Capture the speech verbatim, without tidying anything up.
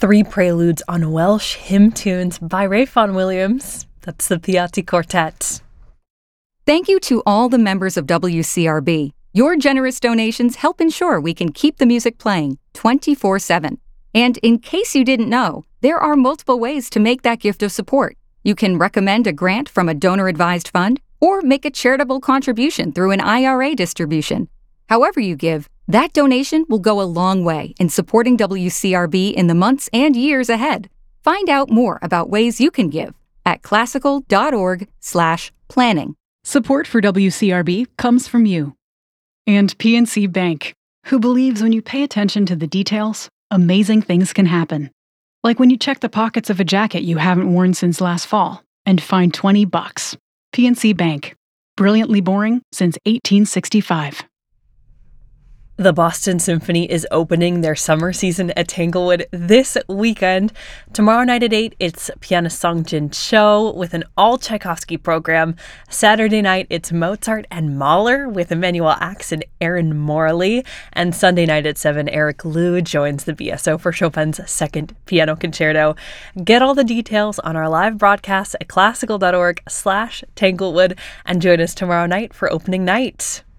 three preludes on Welsh hymn tunes by Ray Vaughan Williams. That's the Piatti Quartet. Thank you to all the members of W C R B. Your generous donations help ensure we can keep the music playing twenty-four seven. And in case you didn't know, there are multiple ways to make that gift of support. You can recommend a grant from a donor-advised fund or make a charitable contribution through an I R A distribution. However you give, that donation will go a long way in supporting W C R B in the months and years ahead. Find out more about ways you can give at classical.org slash planning. Support for W C R B comes from you. And P N C Bank, who believes when you pay attention to the details, amazing things can happen. Like when you check the pockets of a jacket you haven't worn since last fall and find twenty bucks. P N C Bank. Brilliantly boring since eighteen sixty-five. The Boston Symphony is opening their summer season at Tanglewood this weekend. Tomorrow night at eight, it's pianist Songjin Cho with an all-Tchaikovsky program. Saturday night, it's Mozart and Mahler with Emanuel Ax and Aaron Morley. And Sunday night at seven, Eric Liu joins the B S O for Chopin's second piano concerto. Get all the details on our live broadcast at classical.org slash Tanglewood and join us tomorrow night for opening night.